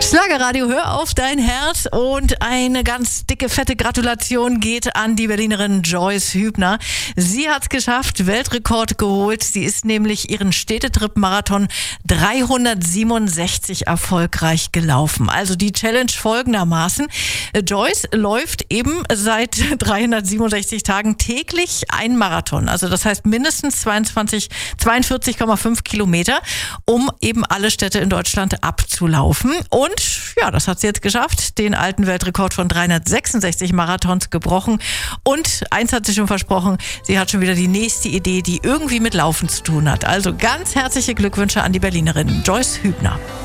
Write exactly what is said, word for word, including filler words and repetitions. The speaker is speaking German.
Schlagerradio, hör auf dein Herz, und eine ganz dicke, fette Gratulation geht an die Berlinerin Joyce Hübner. Sie hat es geschafft, Weltrekord geholt. Sie ist nämlich ihren Städtetrip-Marathon dreihundertsiebenundsechzig erfolgreich gelaufen. Also die Challenge folgendermaßen: Joyce läuft eben seit dreihundertsiebenundsechzig Tagen täglich ein Marathon. Also das heißt mindestens zweiundzwanzig, zweiundvierzig Komma fünf Kilometer, um eben alle Städte in Deutschland abzulaufen. Und ja, das hat sie jetzt geschafft, den alten Weltrekord von dreihundertsechsundsechzig Marathons gebrochen. Und eins hat sie schon versprochen: sie hat schon wieder die nächste Idee, die irgendwie mit Laufen zu tun hat. Also ganz herzliche Glückwünsche an die Berlinerin Joyce Hübner.